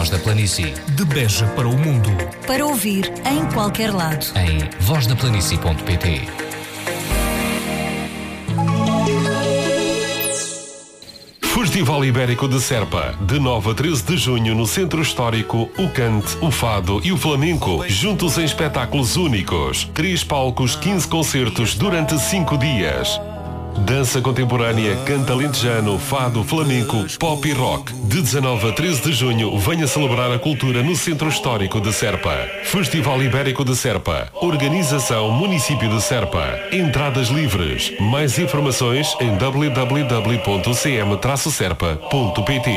Voz da Planície. De Beja para o mundo. Para ouvir em qualquer lado. Em vozdaplanície.pt. Festival Ibérico de Serpa, de 9 a 13 de junho no Centro Histórico, o cante, o fado e o flamenco, juntos em espetáculos únicos. 3 palcos, 15 concertos durante 5 dias. Dança contemporânea, cante alentejano, fado, flamenco, pop e rock. De 19 a 13 de junho, venha celebrar a cultura no Centro Histórico de Serpa. Festival Ibérico de Serpa. Organização Município de Serpa. Entradas livres. Mais informações em www.cm-serpa.pt.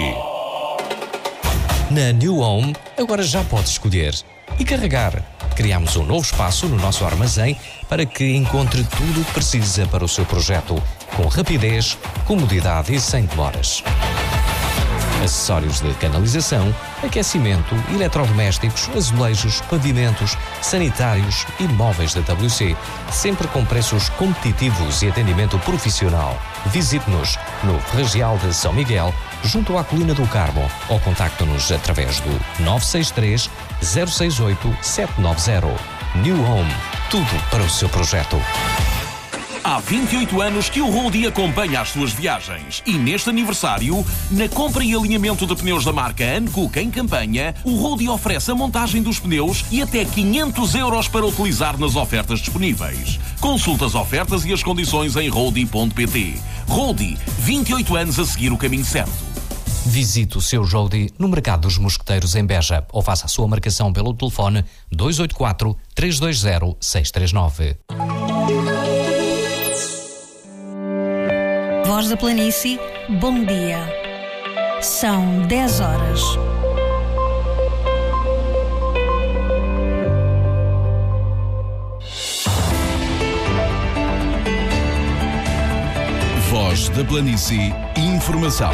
Na New Home, agora já pode escolher e carregar. Criamos um novo espaço no nosso armazém para que encontre tudo o que precisa para o seu projeto, com rapidez, comodidade e sem demoras. Acessórios de canalização, aquecimento, eletrodomésticos, azulejos, pavimentos, sanitários e móveis da WC, sempre com preços competitivos e atendimento profissional. Visite-nos no Ferragial de São Miguel, junto à Colina do Carmo, ou contacte-nos através do 963 068 790. New Home, tudo para o seu projeto. Há 28 anos que o Roldie acompanha as suas viagens e neste aniversário, na compra e alinhamento de pneus da marca Ancook em campanha, o Roldie oferece a montagem dos pneus e até 500 € para utilizar nas ofertas disponíveis. Consulte as ofertas e as condições em roldie.pt. Roldie, 28 anos a seguir o caminho certo. Visite o seu Roldie no Mercado dos Mosqueteiros em Beja ou faça a sua marcação pelo telefone 284 320 639. Voz da Planície, bom dia. São 10 horas. Voz da Planície, informação.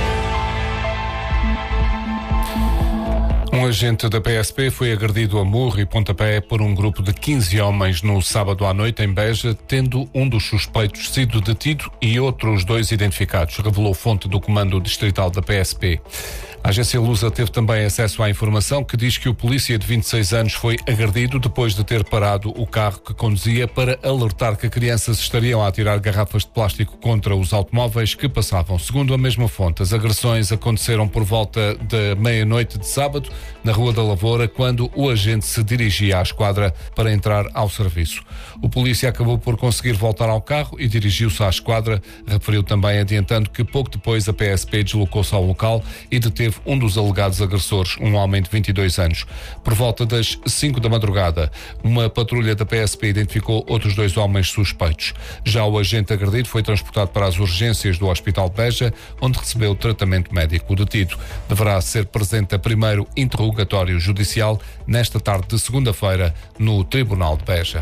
Um agente da PSP foi agredido a murro e pontapé por um grupo de 15 homens no sábado à noite em Beja, tendo um dos suspeitos sido detido e outros 2 identificados, revelou fonte do comando distrital da PSP. A agência Lusa teve também acesso à informação que diz que o polícia de 26 anos foi agredido depois de ter parado o carro que conduzia para alertar que crianças estariam a atirar garrafas de plástico contra os automóveis que passavam. Segundo a mesma fonte, as agressões aconteceram por volta da meia-noite de sábado, na Rua da Lavoura, quando o agente se dirigia à esquadra para entrar ao serviço. O polícia acabou por conseguir voltar ao carro e dirigiu-se à esquadra, referiu também adiantando que pouco depois a PSP deslocou-se ao local e deteve um dos alegados agressores, um homem de 22 anos. Por volta das 5 da madrugada, uma patrulha da PSP identificou outros 2 homens suspeitos. Já o agente agredido foi transportado para as urgências do Hospital de Beja, onde recebeu tratamento médico. O detido deverá ser presente a primeiro interrogatório judicial nesta tarde de segunda-feira no Tribunal de Beja.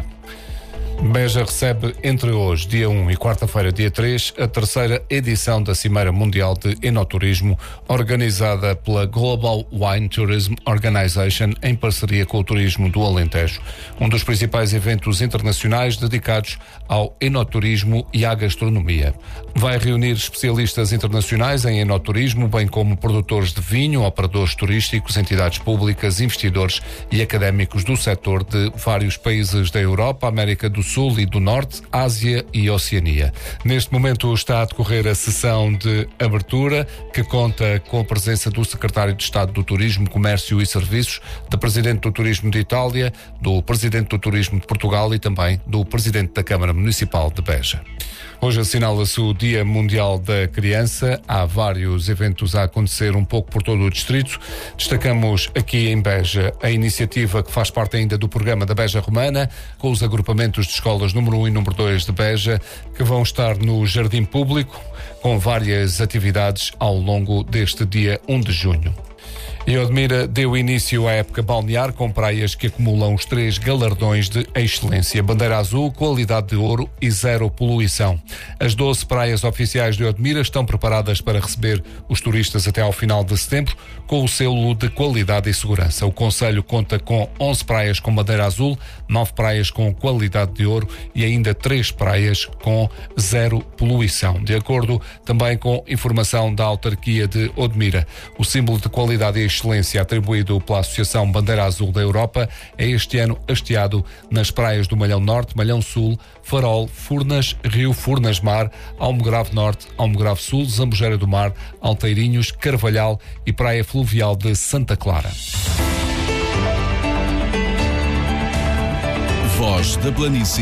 Beja recebe entre hoje, dia 1 e quarta-feira, dia 3, a terceira edição da Cimeira Mundial de Enoturismo, organizada pela Global Wine Tourism Organization em parceria com o Turismo do Alentejo, um dos principais eventos internacionais dedicados ao enoturismo e à gastronomia. Vai reunir especialistas internacionais em enoturismo, bem como produtores de vinho, operadores turísticos, entidades públicas, investidores e académicos do setor de vários países da Europa, América do Sul e do Norte, Ásia e Oceania. Neste momento está a decorrer a sessão de abertura, que conta com a presença do Secretário de Estado do Turismo, Comércio e Serviços, da Presidente do Turismo de Itália, do Presidente do Turismo de Portugal e também do Presidente da Câmara Municipal de Beja. Hoje assinala-se o Dia Mundial da Criança. Há vários eventos a acontecer um pouco por todo o distrito. Destacamos aqui em Beja a iniciativa que faz parte ainda do programa da Beja Romana, com os agrupamentos de escolas número 1 e número 2 de Beja, que vão estar no Jardim Público, com várias atividades ao longo deste dia 1 de junho. E Odmira deu início à época balnear com praias que acumulam os 3 galardões de excelência: Bandeira Azul, Qualidade de Ouro e Zero Poluição. As 12 praias oficiais de Odmira estão preparadas para receber os turistas até ao final de setembro, com o selo de qualidade e segurança. O concelho conta com 11 praias com Bandeira Azul, 9 praias com Qualidade de Ouro e ainda 3 praias com Zero Poluição. De acordo também com informação da autarquia de Odmira, o símbolo de qualidade e excelência atribuído pela Associação Bandeira Azul da Europa é este ano hasteado nas praias do Malhão Norte, Malhão Sul, Farol, Furnas, Rio Furnas Mar, Almograve Norte, Almograve Sul, Zambujeira do Mar, Alteirinhos, Carvalhal e Praia Fluvial de Santa Clara. Voz da Planície.